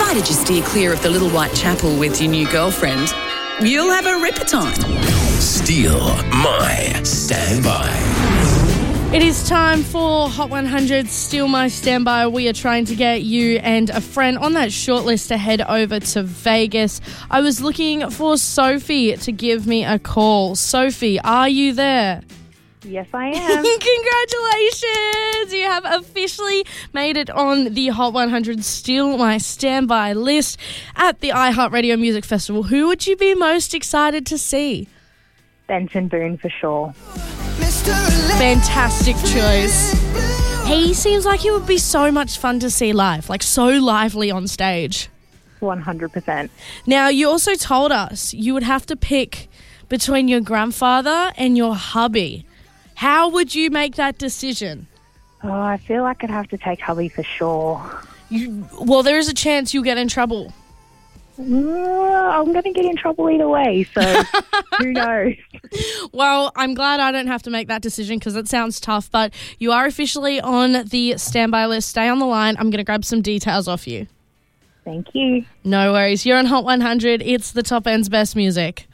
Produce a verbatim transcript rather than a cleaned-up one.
provided you steer clear of the Little White Chapel with your new girlfriend, you'll have a ripper time. Steal My Standby. It is time for Hot one hundred Steal My Standby. We are trying to get you and a friend on that shortlist to head over to Vegas. I was looking for Sophie to give me a call. Sophie, are you there? Yes, I am. Congratulations! You have officially made it on the Hot one hundred Steal My Standby list at the iHeartRadio Music Festival. Who would you be most excited to see? Benson Boone for sure. Fantastic choice. He seems like he would be so much fun to see live, like so lively on stage. one hundred percent. Now, you also told us you would have to pick between your grandfather and your hubby. How would you make that decision? Oh, I feel like I'd have to take hubby for sure. You, well, there is a chance you'll get in trouble. Uh, I'm going to get in trouble either way, so who knows? Well, I'm glad I don't have to make that decision because it sounds tough, but you are officially on the standby list. Stay on the line. I'm going to grab some details off you. Thank you. No worries. You're on Hot one hundred. It's the top end's best music.